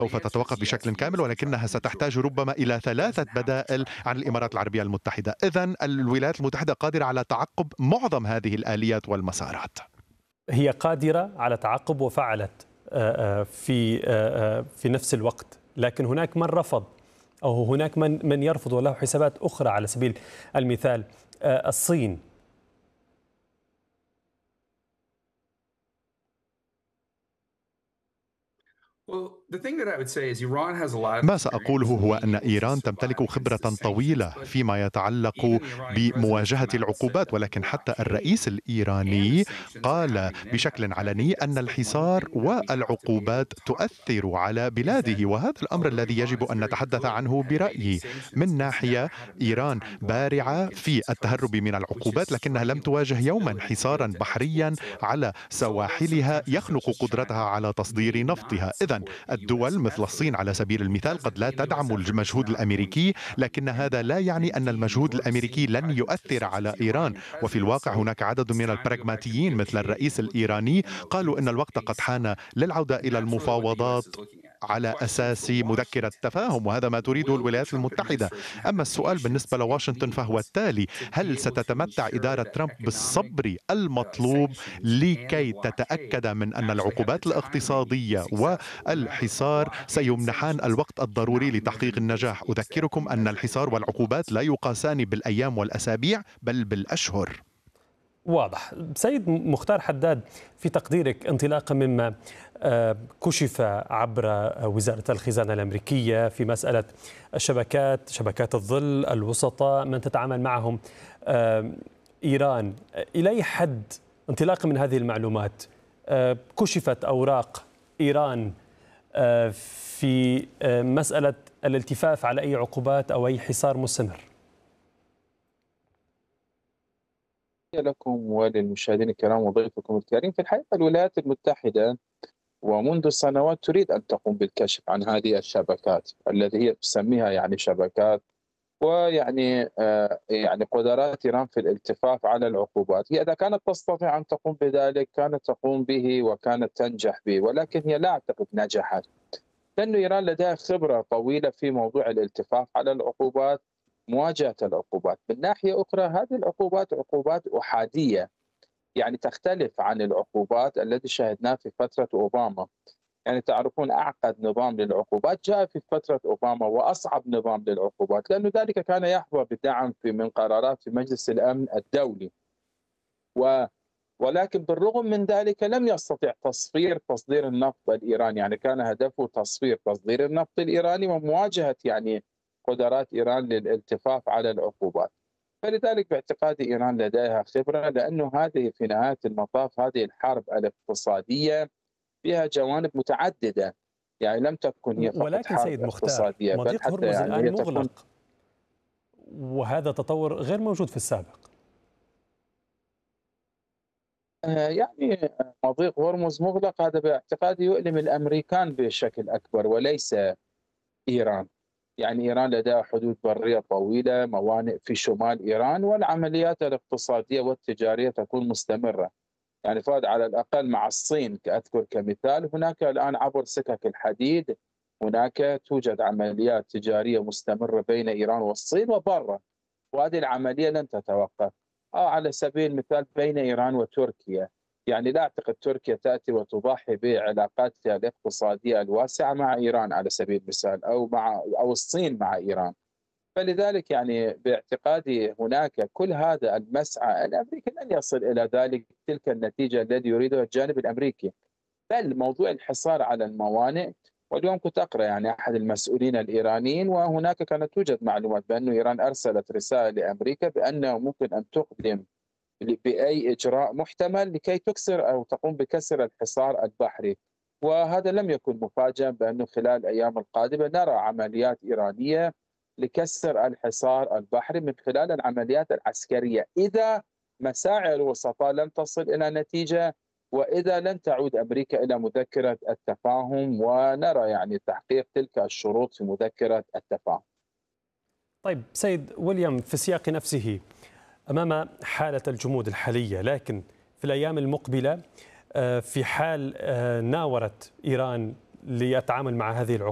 سوف تتوقف بشكل كامل، ولكنها ستحتاج ربما إلى 3 بدائل عن الإمارات العربية المتحدة. إذن الولايات المتحدة قادرة على تعقب معظم هذه الآليات والمسارات. هي قادرة على تعقب وفعلت في نفس الوقت، لكن هناك من رفض أو هناك من يرفض وله حسابات أخرى. على سبيل المثال الصين. ما سأقوله هو أن إيران تمتلك خبرة طويلة فيما يتعلق بمواجهة العقوبات، ولكن حتى الرئيس الإيراني قال بشكل علني أن الحصار والعقوبات تؤثر على بلاده، وهذا الأمر الذي يجب أن نتحدث عنه برأيي. من ناحية، إيران بارعة في التهرب من العقوبات، لكنها لم تواجه يوما حصارا بحريا على سواحلها يخنق قدرتها على تصدير نفطها. إذن الدول مثل الصين على سبيل المثال قد لا تدعم المجهود الأمريكي، لكن هذا لا يعني أن المجهود الأمريكي لن يؤثر على إيران. وفي الواقع هناك عدد من البراغماتيين مثل الرئيس الإيراني قالوا إن الوقت قد حان للعودة إلى المفاوضات على أساس مذكرة تفاهم، وهذا ما تريده الولايات المتحدة. أما السؤال بالنسبة لواشنطن فهو التالي: هل ستتمتع إدارة ترامب بالصبر المطلوب لكي تتأكد من أن العقوبات الاقتصادية والحصار سيمنحان الوقت الضروري لتحقيق النجاح؟ أذكركم أن الحصار والعقوبات لا يقاسان بالأيام والأسابيع بل بالأشهر. واضح. سيد مختار حداد، في تقديرك انطلاقا مما كشف عبر وزارة الخزانة الأمريكية في مسألة شبكات الظل الوسطاء من تتعامل معهم إيران، إلى أي حد انطلاقا من هذه المعلومات كشفت أوراق إيران في مسألة الالتفاف على أي عقوبات أو أي حصار مستمر؟ لكم وللمشاهدين الكرام وضيفكم الكريم، في الحقيقة الولايات المتحدة ومنذ سنوات تريد أن تقوم بالكشف عن هذه الشبكات التي هي تسميها يعني شبكات، ويعني يعني قدرات إيران في الالتفاف على العقوبات. هي إذا كانت تستطيع أن تقوم بذلك كانت تقوم به وكانت تنجح به، ولكن هي لا أعتقد نجحت، لأن إيران لديها خبرة طويلة في موضوع الالتفاف على العقوبات، مواجهة العقوبات. من ناحية أخرى هذه العقوبات عقوبات أحادية، يعني تختلف عن العقوبات التي شاهدناها في فترة أوباما. يعني تعرفون أعقد نظام للعقوبات جاء في فترة أوباما، وأصعب نظام للعقوبات، لأنه ذلك كان يحظى بدعم من قرارات في مجلس الأمن الدولي. ولكن بالرغم من ذلك لم يستطع تصدير النفط الإيراني، يعني كان هدفه تصدير النفط الإيراني ومواجهة يعني قدرات إيران للالتفاف على العقوبات. فلذلك باعتقادي إيران لديها خبرة، لأنه هذه في نهاية المطاف هذه الحرب الاقتصادية فيها جوانب متعددة، يعني لم تكن هي فقط ولكن سيد حرب مختار، اقتصادية بل مضيق حتى هرمز يعني الآن هي تكون مغلق، وهذا تطور غير موجود في السابق. يعني مضيق هرمز مغلق، هذا باعتقادي يؤلم الأمريكان بشكل أكبر وليس إيران. يعني إيران لديها حدود برية طويلة، موانئ في شمال إيران، والعمليات الاقتصادية والتجارية تكون مستمرة. يعني فهد على الأقل مع الصين أذكر كمثال، هناك الآن عبر سكك الحديد هناك توجد عمليات تجارية مستمرة بين إيران والصين وبرا، وهذه العملية لن تتوقف. على سبيل المثال بين إيران وتركيا، يعني لا أعتقد تركيا تأتي وتضحي بعلاقاتها الاقتصادية الواسعة مع إيران على سبيل المثال، أو الصين مع إيران. فلذلك يعني باعتقادي هناك كل هذا المسعى الأمريكي لن يصل إلى تلك النتيجة التي يريدها الجانب الأمريكي. بل موضوع الحصار على الموانئ، واليوم كنت أقرأ يعني أحد المسؤولين الإيرانيين، وهناك كانت توجد معلومات بأن إيران أرسلت رسالة لأمريكا بأنه ممكن أن تقدم بأي إجراء محتمل لكي تكسر أو تقوم بكسر الحصار البحري. وهذا لم يكن مفاجأ، بأنه خلال الأيام القادمة نرى عمليات إيرانية لكسر الحصار البحري من خلال العمليات العسكرية، إذا مساعي الوسطاء لم تصل إلى نتيجة، وإذا لن تعود أمريكا إلى مذكرة التفاهم، ونرى يعني تحقيق تلك الشروط في مذكرة التفاهم. طيب سيد ويليام، في السياق نفسه أمام حالة الجمود الحالية، لكن في الأيام المقبلة في حال ناورت إيران للتعامل مع هذه العقوبات